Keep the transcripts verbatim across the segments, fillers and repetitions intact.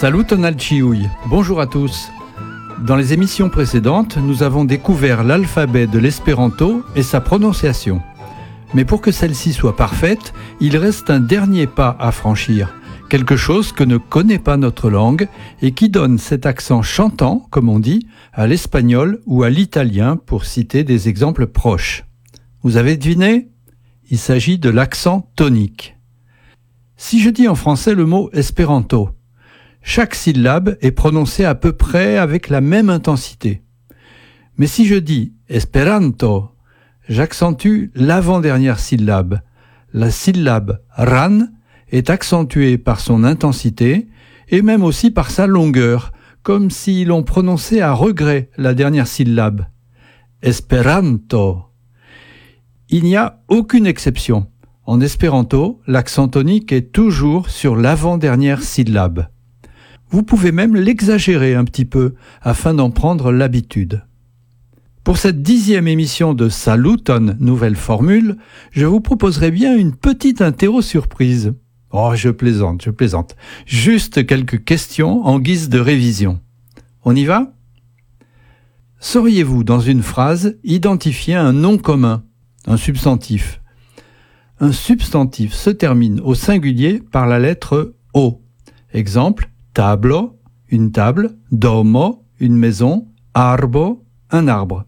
Salut Tonalchiouille, bonjour à tous. Dans les émissions précédentes, nous avons découvert l'alphabet de l'espéranto et sa prononciation. Mais pour que celle-ci soit parfaite, il reste un dernier pas à franchir, quelque chose que ne connaît pas notre langue et qui donne cet accent chantant, comme on dit, à l'espagnol ou à l'italien, pour citer des exemples proches. Vous avez deviné ? Il s'agit de l'accent tonique. Si je dis en français le mot espéranto, chaque syllabe est prononcée à peu près avec la même intensité. Mais si je dis esperanto, j'accentue l'avant-dernière syllabe. La syllabe ran est accentuée par son intensité et même aussi par sa longueur, comme si l'on prononçait à regret la dernière syllabe. Esperanto. Il n'y a aucune exception. En espéranto, l'accent tonique est toujours sur l'avant-dernière syllabe. Vous pouvez même l'exagérer un petit peu afin d'en prendre l'habitude. Pour cette dixième émission de Saluton Nouvelle Formule, je vous proposerai bien une petite interro surprise. Oh, je plaisante, je plaisante. Juste quelques questions en guise de révision. On y va ? Sauriez-vous, dans une phrase, identifier un nom commun, un substantif ? Un substantif se termine au singulier par la lettre O. Exemple, tablo, une table, domo, une maison, arbo, un arbre.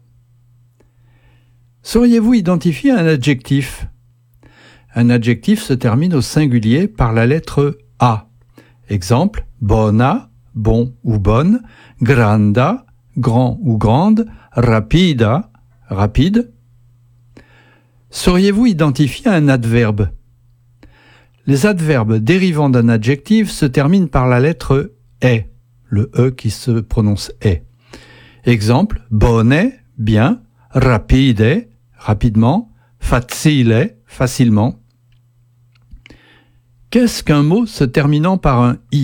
Sauriez-vous identifier un adjectif ? Un adjectif se termine au singulier par la lettre A. Exemple, bona, bon ou bonne, granda, grand ou grande, rapida, rapide. Sauriez-vous identifier un adverbe ? Les adverbes dérivant d'un adjectif se terminent par la lettre « est », le « e » qui se prononce « est ». Exemple, bone, bien, rapide, rapidement, facile, facilement. Qu'est-ce qu'un mot se terminant par un « i » ?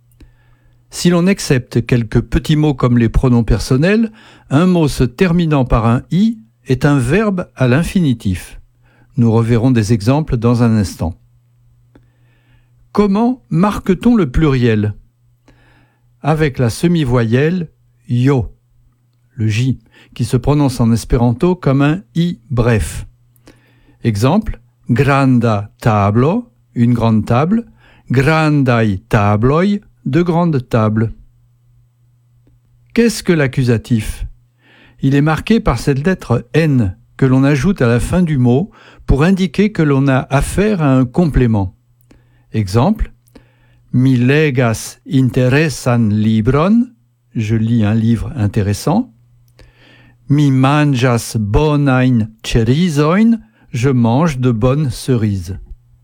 Si l'on accepte quelques petits mots comme les pronoms personnels, un mot se terminant par un « i » est un verbe à l'infinitif. Nous reverrons des exemples dans un instant. Comment marque-t-on le pluriel ? Avec la semi-voyelle yo, le J, qui se prononce en espéranto comme un i bref. Exemple, granda tablo, une grande table, grandai tabloi, de grandes tables. Qu'est-ce que l'accusatif ? Il est marqué par cette lettre N que l'on ajoute à la fin du mot pour indiquer que l'on a affaire à un complément. Exemple, mi legas interessan libron, je lis un livre intéressant. Mi manjas bonain cerizoin, je mange de bonnes cerises.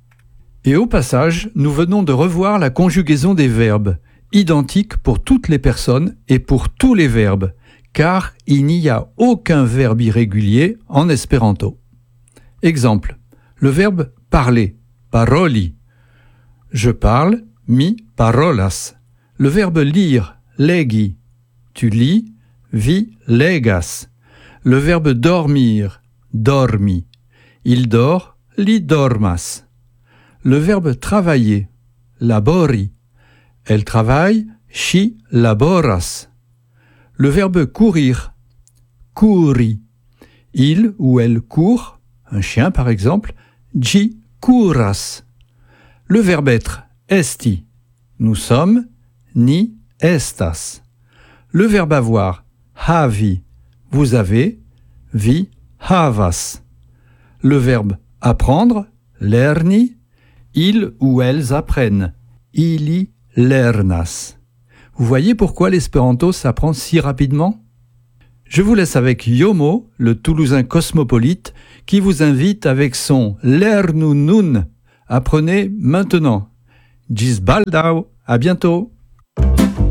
Et au passage, nous venons de revoir la conjugaison des verbes, identique pour toutes les personnes et pour tous les verbes, car il n'y a aucun verbe irrégulier en espéranto. Exemple, le verbe parler, paroli. Je parle, mi parolas. Le verbe lire, legi. Tu lis, vi legas. Le verbe dormir, dormi. Il dort, li dormas. Le verbe travailler, labori. Elle travaille, she laboras. Le verbe courir, couri. Il ou elle court, un chien par exemple, gi couras. Le verbe être, esti. Nous sommes, ni estas. Le verbe avoir, havi. Vous avez, vi havas. Le verbe apprendre, lerni. Ils ou elles apprennent, ili lernas. Vous voyez pourquoi l'espéranto s'apprend si rapidement ? Je vous laisse avec Yomo, le Toulousain cosmopolite, qui vous invite avec son Lernu nun. Apprenez maintenant. Gis baldau, à bientôt.